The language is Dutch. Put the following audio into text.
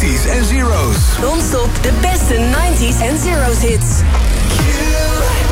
90s en zeros. Non-stop de beste 90s en zeros hits. Q